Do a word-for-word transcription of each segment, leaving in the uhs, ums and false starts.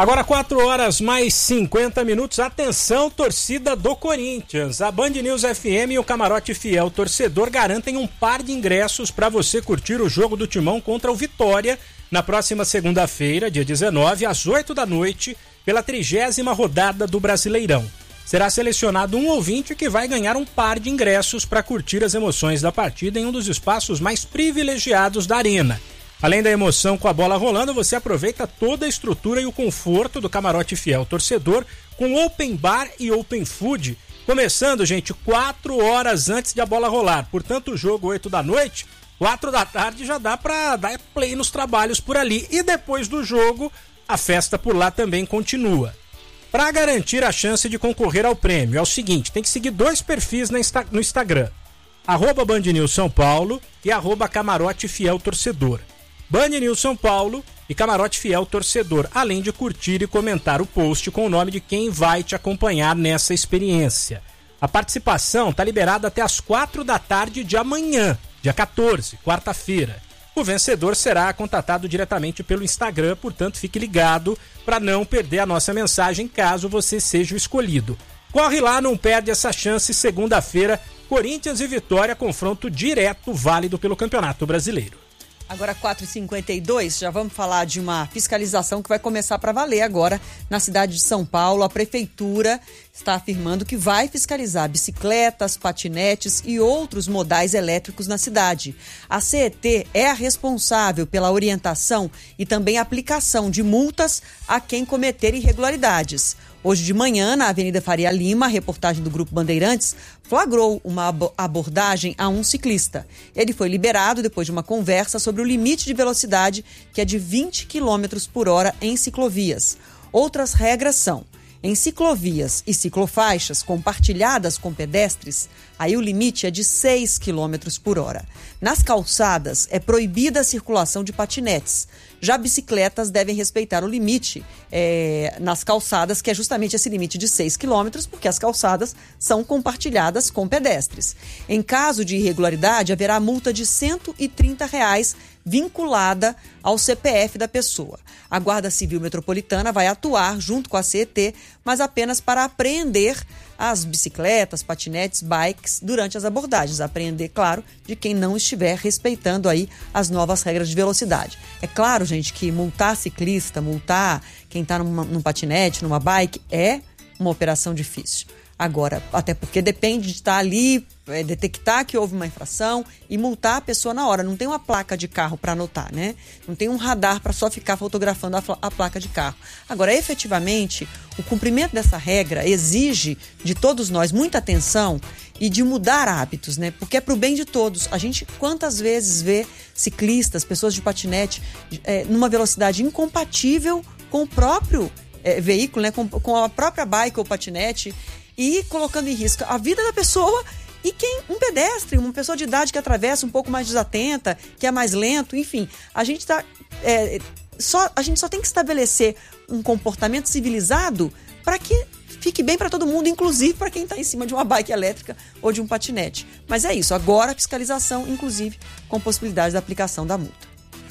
Agora quatro horas mais cinquenta minutos. Atenção, torcida do Corinthians. A Band News F M e o Camarote Fiel Torcedor garantem um par de ingressos para você curtir o jogo do Timão contra o Vitória na próxima segunda-feira, dia dezenove, às oito da noite, pela trigésima rodada do Brasileirão. Será selecionado um ouvinte que vai ganhar um par de ingressos para curtir as emoções da partida em um dos espaços mais privilegiados da arena. Além da emoção com a bola rolando, você aproveita toda a estrutura e o conforto do Camarote Fiel Torcedor com open bar e open food, começando, gente, quatro horas antes de a bola rolar. Portanto, o jogo oito da noite, quatro da tarde já dá para dar play nos trabalhos por ali. E depois do jogo, a festa por lá também continua. Para garantir a chance de concorrer ao prêmio, é o seguinte, tem que seguir dois perfis no Instagram, arroba Band News São Paulo e arroba Camarote Fiel Torcedor. Band News São Paulo e Camarote Fiel Torcedor, além de curtir e comentar o post com o nome de quem vai te acompanhar nessa experiência. A participação está liberada até as quatro da tarde de amanhã, dia quatorze, quarta-feira. O vencedor será contatado diretamente pelo Instagram, portanto fique ligado para não perder a nossa mensagem caso você seja o escolhido. Corre lá, não perde essa chance. Segunda-feira, Corinthians e Vitória, confronto direto válido pelo Campeonato Brasileiro. Agora quatro e cinquenta e dois, já vamos falar de uma fiscalização que vai começar para valer agora na cidade de São Paulo. A prefeitura está afirmando que vai fiscalizar bicicletas, patinetes e outros modais elétricos na cidade. A C E T é a responsável pela orientação e também aplicação de multas a quem cometer irregularidades. Hoje de manhã, na Avenida Faria Lima, a reportagem do Grupo Bandeirantes flagrou uma abordagem a um ciclista. Ele foi liberado depois de uma conversa sobre o limite de velocidade, que é de vinte quilômetros por hora em ciclovias. Outras regras são: em ciclovias e ciclofaixas compartilhadas com pedestres, aí o limite é de seis quilômetros por hora. Nas calçadas é proibida a circulação de patinetes. Já bicicletas devem respeitar o limite é, nas calçadas, que é justamente esse limite de seis quilômetros, porque as calçadas são compartilhadas com pedestres. Em caso de irregularidade, haverá multa de cento e trinta reais vinculada ao C P F da pessoa. A Guarda Civil Metropolitana vai atuar junto com a C E T, mas apenas para apreender as bicicletas, patinetes, bikes durante as abordagens. Apreender, claro, de quem não estiver respeitando aí as novas regras de velocidade. É claro, gente, que multar ciclista, multar quem está num patinete, numa bike, é uma operação difícil. Agora, até porque depende de estar ali, é, detectar que houve uma infração e multar a pessoa na hora. Não tem uma placa de carro para anotar, né? Não tem um radar para só ficar fotografando a, a placa de carro. Agora, efetivamente, o cumprimento dessa regra exige de todos nós muita atenção e de mudar hábitos, né? Porque é para o bem de todos. A gente, quantas vezes vê ciclistas, pessoas de patinete, é, numa velocidade incompatível com o próprio é, veículo, né? Com, com a própria bike ou patinete, e colocando em risco a vida da pessoa e quem, um pedestre, uma pessoa de idade que atravessa um pouco mais desatenta, que é mais lento, enfim. A gente tá, é, só, a gente só tem que estabelecer um comportamento civilizado para que fique bem para todo mundo, inclusive para quem está em cima de uma bike elétrica ou de um patinete. Mas é isso, agora a fiscalização, inclusive com possibilidade da aplicação da multa.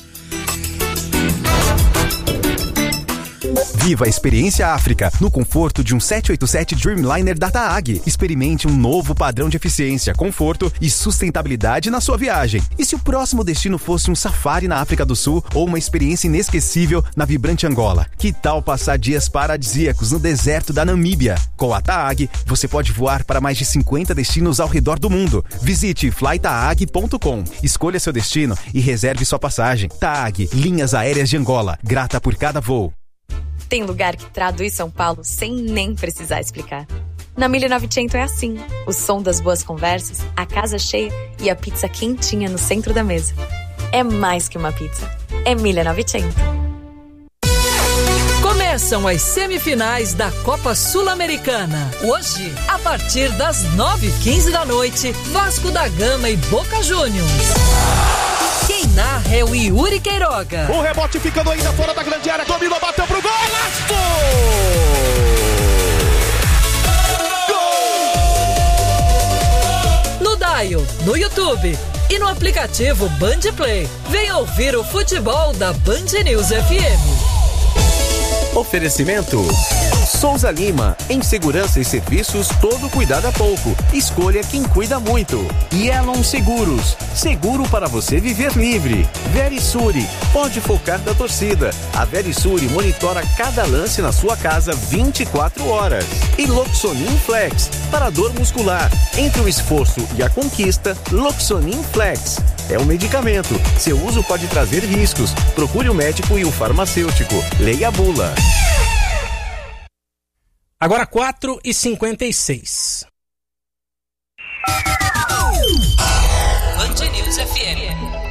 Viva a experiência África, no conforto de um sete oito sete Dreamliner da TAAG. Experimente um novo padrão de eficiência, conforto e sustentabilidade na sua viagem. E se o próximo destino fosse um safari na África do Sul ou uma experiência inesquecível na vibrante Angola? Que tal passar dias paradisíacos no deserto da Namíbia? Com a TAAG, você pode voar para mais de cinquenta destinos ao redor do mundo. Visite fly taag ponto com, escolha seu destino e reserve sua passagem. TAAG, Linhas Aéreas de Angola, grata por cada voo. Tem lugar que traduz São Paulo sem nem precisar explicar. Na mil e novecentos é assim. O som das boas conversas, a casa cheia e a pizza quentinha no centro da mesa. É mais que uma pizza. É mil e novecentos. Começam as semifinais da Copa Sul-Americana. Hoje, a partir das nove e quinze da noite, Vasco da Gama e Boca Juniors. Quem narra é o Yuri Queiroga. O rebote ficando ainda fora da grande área. Dominou, bateu pro gol. Gol! No Dial, no YouTube e no aplicativo Band Play. Venha ouvir o futebol da Band News F M. Oferecimento Souza Lima, em segurança e serviços, todo cuidado é pouco. Escolha quem cuida muito. Yelon Seguros, seguro para você viver livre. Verisure, pode focar da torcida. A Verisure monitora cada lance na sua casa vinte e quatro horas. E Loxonin Flex, para dor muscular. Entre o esforço e a conquista, Loxonin Flex. É um medicamento. Seu uso pode trazer riscos. Procure o médico e o farmacêutico. Leia a bula. Agora quatro e cinquenta e seis. Band News F M.